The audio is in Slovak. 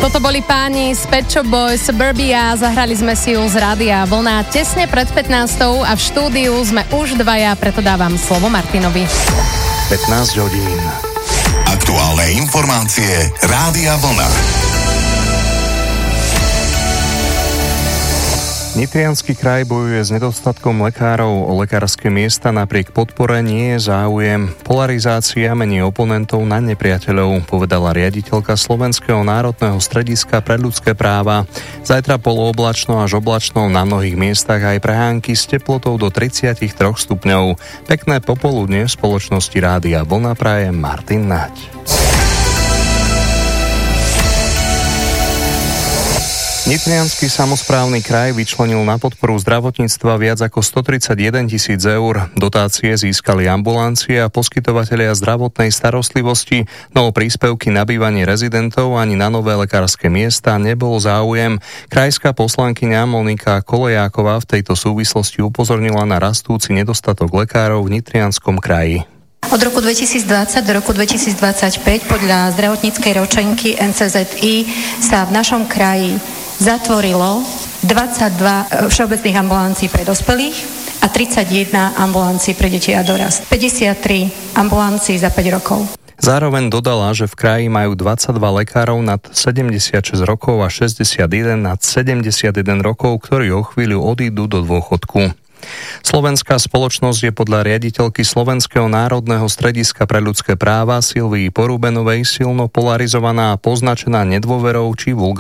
Toto boli páni z Pet Shop Boys, Suburbia, zahrali sme si ju z Rádia Vlna tesne pred 15. a v štúdiu sme už dvaja, preto dávam slovo Martinovi. 15 hodín. Aktuálne informácie Rádia Vlna. Nitriansky kraj bojuje s nedostatkom lekárov. O lekárske miesta napriek podpore nie je záujem. Polarizácia mení oponentov na nepriateľov, povedala riaditeľka Slovenského národného strediska pre ľudské práva. Zajtra polooblačno až oblačno, na mnohých miestach aj prehánky s teplotou do 33 stupňov. Pekné popoludne v spoločnosti Rádia Vlna praje Martin Naď. Nitriansky samosprávny kraj vyčlenil na podporu zdravotníctva viac ako 131 000 eur. Dotácie získali ambulancie a poskytovatelia zdravotnej starostlivosti, no o príspevky na bývanie rezidentov ani na nové lekárske miesta nebol záujem. Krajská poslankyňa Monika Kolejáková v tejto súvislosti upozornila na rastúci nedostatok lekárov v Nitrianskom kraji. Od roku 2020 do roku 2025 podľa zdravotníckej ročenky NCZI sa v našom kraji zatvorilo 22 všeobecných ambulancií pre dospelých a 31 ambulancií pre deti a dorast. 53 ambulancií za 5 rokov. Zároveň dodala, že v kraji majú 22 lekárov nad 76 rokov a 61 nad 71 rokov, ktorí o chvíľu odídu do dôchodku. Slovenská spoločnosť je podľa riaditeľky Slovenského národného strediska pre ľudské práva Silvii Porubenovej silno polarizovaná a poznačená nedôverou či vulgárnou